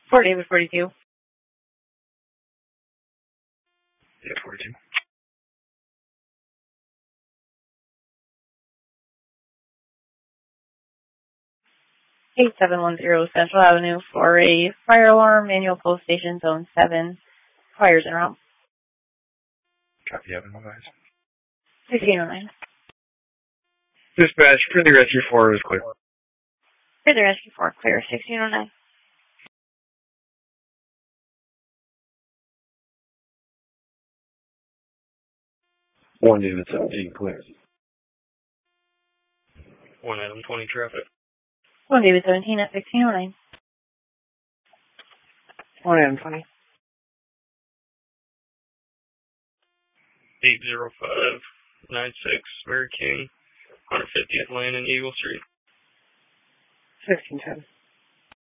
Fort David 42. Yeah, 42. 8710 Central Avenue for a fire alarm, manual post station, zone 7. Fires en route. Copy, Evan, guys. 1609. Dispatch, for the rescue 4 is clear. For the rescue 4, clear. 1609. One David 17, clear. 1 Adam 20 traffic. 1 David 17 at 1609. 1 Adam 20. 80596 Mary King, 150th Lane and Eagle Street. 1610.